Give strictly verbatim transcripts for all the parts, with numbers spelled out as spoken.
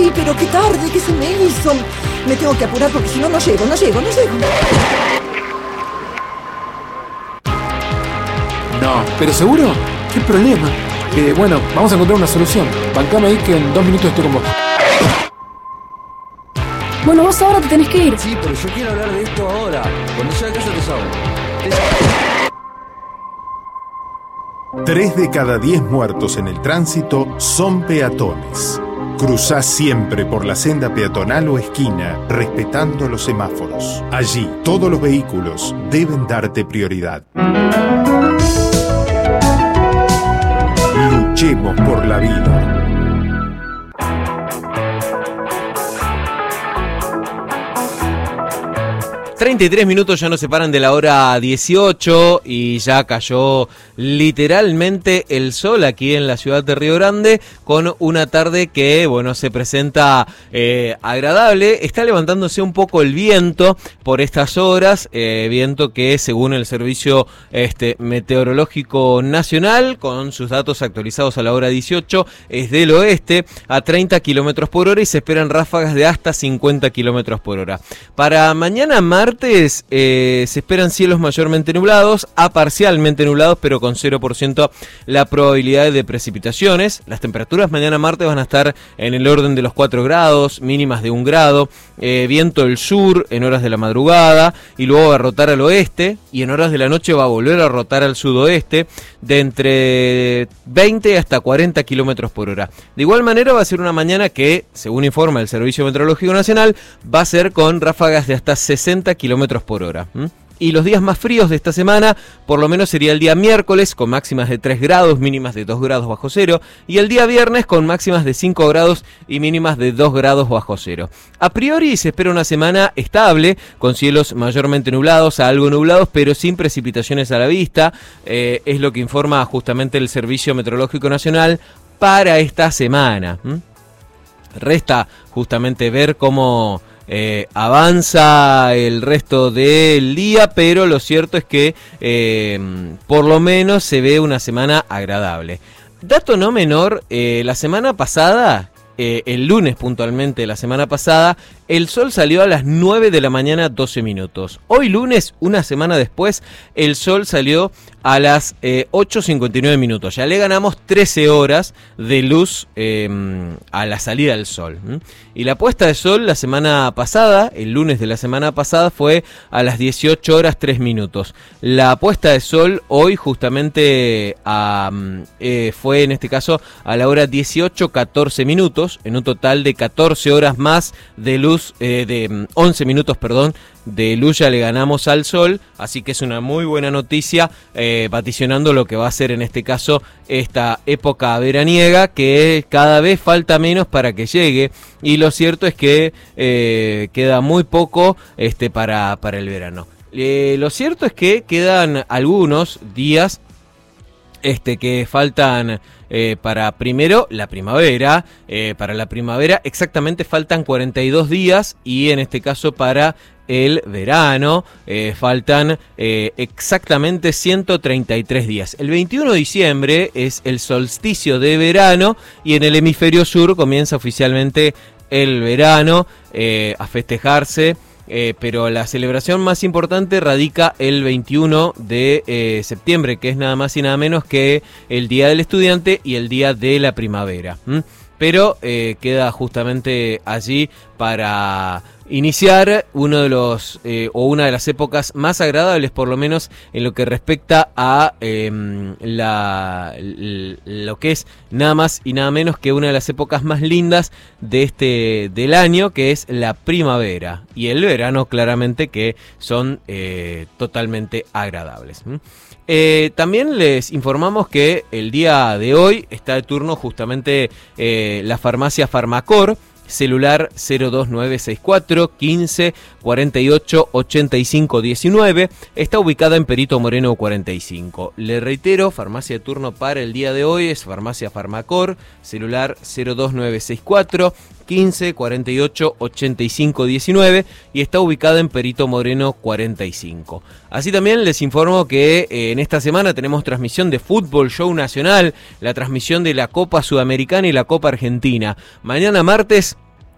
Ay, pero qué tarde que se me hizo. Me tengo que apurar porque si no, no llego, no llego, no llego. No, ¿pero seguro? ¿Qué problema? Eh, bueno, vamos a encontrar una solución. Bancame ahí que en dos minutos estoy con vos. Bueno, vos ahora te tenés que ir. Sí, pero yo quiero hablar de esto ahora. Cuando llegue a casa te llamo. Tres de cada diez muertos en el tránsito son peatones. Cruzá siempre por la senda peatonal o esquina, respetando los semáforos. Allí, todos los vehículos deben darte prioridad. Luchemos por la vida. treinta y tres minutos ya nos separan de la hora dieciocho y ya cayó literalmente el sol aquí en la ciudad de Río Grande con una tarde que, bueno, se presenta eh, agradable. Está levantándose un poco el viento por estas horas, eh, viento que según el Servicio este, Meteorológico Nacional, con sus datos actualizados a la hora dieciocho, es del oeste a treinta kilómetros por hora y se esperan ráfagas de hasta cincuenta kilómetros por hora. Para mañana martes Martes eh, se esperan cielos mayormente nublados a parcialmente nublados, pero con cero por ciento la probabilidad de precipitaciones. Las temperaturas mañana martes van a estar en el orden de los cuatro grados, mínimas de un grado, eh, viento del sur en horas de la madrugada y luego va a rotar al oeste y en horas de la noche va a volver a rotar al sudoeste de entre veinte hasta cuarenta kilómetros por hora. De igual manera va a ser una mañana que, según informa el Servicio Meteorológico Nacional, va a ser con ráfagas de hasta sesenta kilómetros por hora. ¿Mm? Y los días más fríos de esta semana, por lo menos sería el día miércoles con máximas de tres grados, mínimas de dos grados bajo cero, y el día viernes con máximas de cinco grados y mínimas de dos grados bajo cero. A priori se espera una semana estable, con cielos mayormente nublados a algo nublados, pero sin precipitaciones a la vista, eh, es lo que informa justamente el Servicio Meteorológico Nacional para esta semana. ¿Mm? Resta justamente ver cómo Eh, avanza el resto del día, pero lo cierto es que eh, por lo menos se ve una semana agradable. Dato no menor, eh, la semana pasada, eh, el lunes puntualmente la semana pasada, el sol salió a las nueve de la mañana, doce minutos. Hoy lunes, una semana después, el sol salió a las eh, ocho cincuenta y nueve minutos. Ya le ganamos trece horas de luz eh, a la salida del sol. ¿Mm? Y la puesta de sol la semana pasada, el lunes de la semana pasada, fue a las dieciocho horas tres minutos. La puesta de sol hoy justamente a, eh, fue en este caso a la hora dieciocho catorce minutos, en un total de catorce horas más de luz. Eh, de once minutos, perdón, de luz ya le ganamos al sol, así que es una muy buena noticia, eh, vaticinando lo que va a ser en este caso esta época veraniega, que cada vez falta menos para que llegue, y lo cierto es que eh, queda muy poco este, para, para el verano. Eh, lo cierto es que quedan algunos días Este, que faltan eh, para primero la primavera, eh, para la primavera exactamente faltan cuarenta y dos días y en este caso para el verano eh, faltan eh, exactamente ciento treinta y tres días. El veintiuno de diciembre es el solsticio de verano y en el hemisferio sur comienza oficialmente el verano eh, a festejarse. Eh, pero la celebración más importante radica el veintiuno de eh, septiembre, que es nada más y nada menos que el Día del Estudiante y el Día de la Primavera. ¿Mm? Pero eh, queda justamente allí para iniciar uno de los eh, o una de las épocas más agradables, por lo menos en lo que respecta a eh, la lo que es nada más y nada menos que una de las épocas más lindas de este del año, que es la primavera, y el verano claramente, que son eh, totalmente agradables. ¿Mm? Eh, también les informamos que el día de hoy está de turno justamente eh, la farmacia Farmacor, celular cero dos nueve seis cuatro, quince, cuarenta y ocho, ochenta y cinco, diecinueve, está ubicada en Perito Moreno cuarenta y cinco. Le reitero, farmacia de turno para el día de hoy es farmacia Farmacor, celular cero dos nueve seis cuatro, quince, cuarenta y ocho, ochenta y cinco, diecinueve y está ubicada en Perito Moreno cuarenta y cinco. Así también les informo que eh, en esta semana tenemos transmisión de Fútbol Show Nacional, la transmisión de la Copa Sudamericana y la Copa Argentina. Mañana martes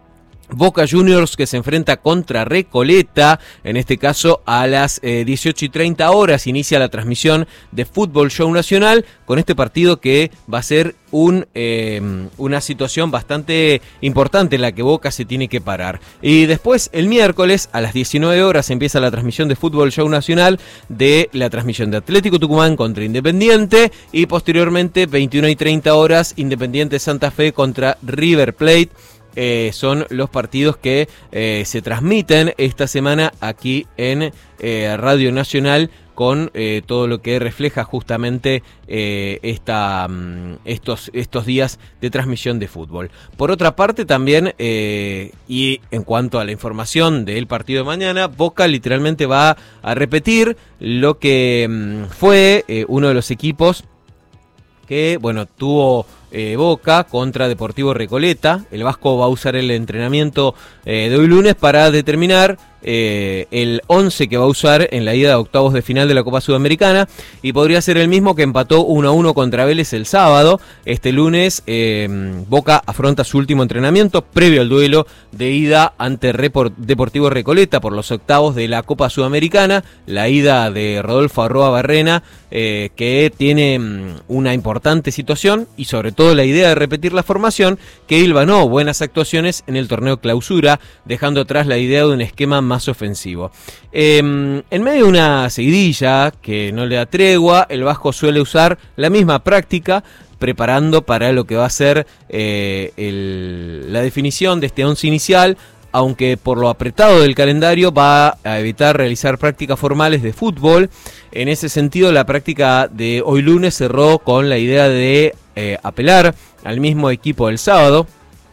Boca Juniors que se enfrenta contra Recoleta, en este caso a las eh, dieciocho y treinta horas inicia la transmisión de Fútbol Show Nacional con este partido que va a ser un, eh, una situación bastante importante en la que Boca se tiene que parar. Y después el miércoles a las diecinueve horas empieza la transmisión de Fútbol Show Nacional de la transmisión de Atlético Tucumán contra Independiente y posteriormente veintiuna y treinta horas Independiente Santa Fe contra River Plate. Eh, son los partidos que eh, se transmiten esta semana aquí en eh, Radio Nacional con eh, todo lo que refleja justamente eh, esta, um, estos, estos días de transmisión de fútbol. Por otra parte también, eh, y en cuanto a la información del partido de mañana, Boca literalmente va a repetir lo que um, fue eh, uno de los equipos que, bueno, tuvo eh, Boca contra Deportivo Recoleta. El Vasco va a usar el entrenamiento eh, de hoy lunes para determinar eh, el once que va a usar en la ida de octavos de final de la Copa Sudamericana, y podría ser el mismo que empató uno a uno contra Vélez el sábado. Este lunes eh, Boca afronta su último entrenamiento previo al duelo de ida ante Report- Deportivo Recoleta por los octavos de la Copa Sudamericana, la ida de Rodolfo Arroa Barrena, eh, que tiene um, una importante situación y sobre todo la idea de repetir la formación que hilvanó buenas actuaciones en el torneo Clausura, dejando atrás la idea de un esquema más ofensivo. Eh, en medio de una seguidilla que no le da tregua, el Vasco suele usar la misma práctica, preparando para lo que va a ser eh, el, la definición de este once inicial, aunque por lo apretado del calendario va a evitar realizar prácticas formales de fútbol. En ese sentido, la práctica de hoy lunes cerró con la idea de eh, apelar al mismo equipo del sábado.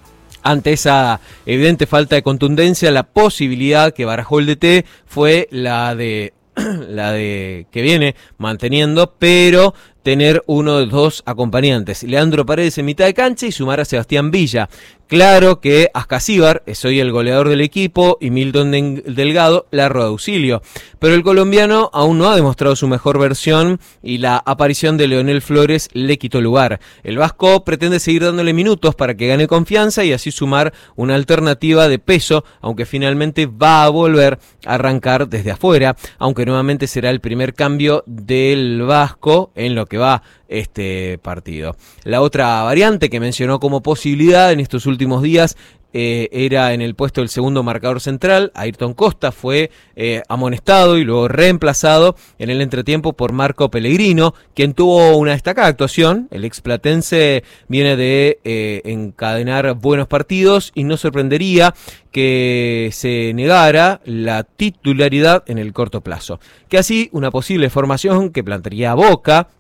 Ante esa evidente falta de contundencia, la posibilidad que barajó el D T fue la de la de que viene manteniendo, pero tener uno de dos acompañantes, Leandro Paredes en mitad de cancha y sumar a Sebastián Villa. Claro que Ascasíbar es hoy el goleador del equipo y Milton Delgado largo de auxilio, pero el colombiano aún no ha demostrado su mejor versión y la aparición de Leonel Flores le quitó lugar. El Vasco pretende seguir dándole minutos para que gane confianza y así sumar una alternativa de peso, aunque finalmente va a volver a arrancar desde afuera, aunque nuevamente será el primer cambio del Vasco en lo que va este partido. La otra variante que mencionó como posibilidad en estos últimos días eh, era en el puesto del segundo marcador central. Ayrton Costa fue eh, amonestado y luego reemplazado en el entretiempo por Marco Pellegrino, quien tuvo una destacada actuación. El explatense viene de eh, encadenar buenos partidos y no sorprendería que se negara la titularidad en el corto plazo. Que así una posible formación que plantearía Boca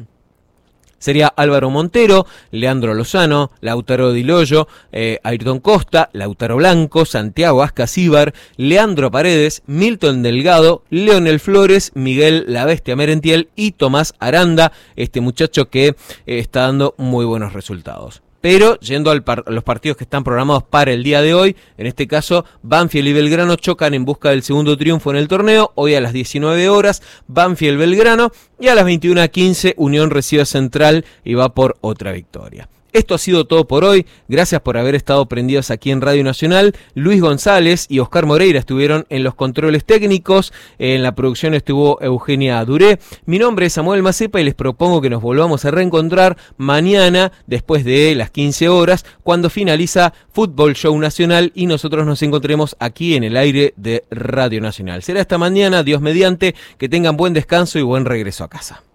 sería Álvaro Montero, Leandro Lozano, Lautaro Di Loyo, eh, Ayrton Costa, Lautaro Blanco, Santiago Ascasíbar, Leandro Paredes, Milton Delgado, Leonel Flores, Miguel La Bestia Merentiel y Tomás Aranda, este muchacho que eh, está dando muy buenos resultados. Pero yendo al par- a los partidos que están programados para el día de hoy, en este caso Banfield y Belgrano chocan en busca del segundo triunfo en el torneo. Hoy a las diecinueve horas Banfield-Belgrano y a las veintiuna quince Unión recibe a Central y va por otra victoria. Esto ha sido todo por hoy. Gracias por haber estado prendidos aquí en Radio Nacional. Luis González y Oscar Moreira estuvieron en los controles técnicos. En la producción estuvo Eugenia Duré. Mi nombre es Samuel Macepa y les propongo que nos volvamos a reencontrar mañana después de las quince horas cuando finaliza Fútbol Show Nacional y nosotros nos encontremos aquí en el aire de Radio Nacional. Será esta mañana, Dios mediante, que tengan buen descanso y buen regreso a casa.